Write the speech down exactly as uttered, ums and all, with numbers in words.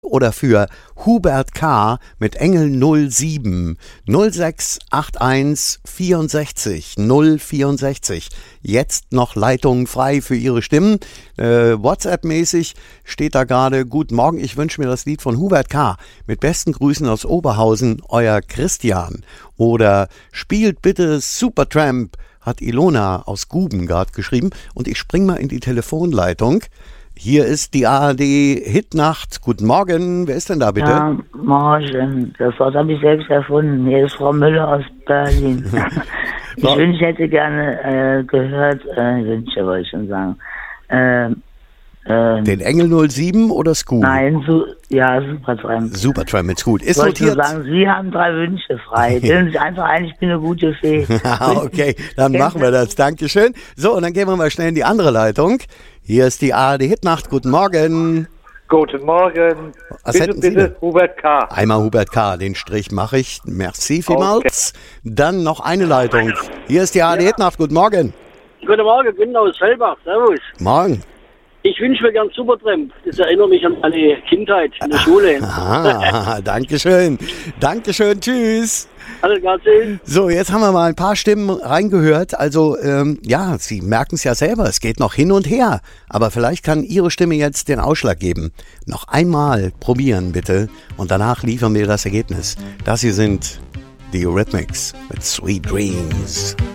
oder für Hubert K. mit Engel null sieben null sechs acht eins vierundsechzig null vierundsechzig. Jetzt noch Leitungen frei für Ihre Stimmen. Äh, WhatsApp-mäßig steht da gerade: Guten Morgen, ich wünsche mir das Lied von Hubert K. Mit besten Grüßen aus Oberhausen, euer Christian. Oder spielt bitte Supertramp, hat Ilona aus Guben gerade geschrieben. Und ich spring mal in die Telefonleitung. Hier ist die A R D-Hitnacht. Guten Morgen. Wer ist denn da bitte? Ja, morgen. Das Wort habe ich selbst erfunden. Hier ist Frau Müller aus Berlin. Ich wünsche, ich hätte gerne äh, gehört, äh, Wünsche wollte ich schon sagen. Äh, äh, Den Engel null sieben oder Scoot? Nein, su ja, Supertramp. Supertramp mit Scoot. Ist ich wollte notiert. nur sagen, Sie haben drei Wünsche frei. Bilden Sie einfach ein, ich bin eine gute Fee. Okay, dann machen wir das. Dankeschön. So, und dann gehen wir mal schnell in die andere Leitung. Hier ist die A R D-Hitnacht. Guten Morgen. Guten Morgen. Was bitte, hätten Sie bitte, denn? Hubert K. Einmal Hubert K. Den Strich mache ich. Merci vielmals. Dann noch eine Leitung. Hier ist die A R D-Hitnacht. Guten Morgen. Guten Morgen, Günther aus Fellbach. Servus. Morgen. Ich wünsche mir gern Supertramp. Das erinnert mich an meine Kindheit in der Schule. Ah, Dankeschön. Dankeschön. Tschüss. Alles klar, tschüss. So, jetzt haben wir mal ein paar Stimmen reingehört. Also, ähm, ja, Sie merken es ja selber, es geht noch hin und her. Aber vielleicht kann Ihre Stimme jetzt den Ausschlag geben. Noch einmal probieren, bitte. Und danach liefern wir das Ergebnis. Das hier sind die Eurythmics mit Sweet Dreams.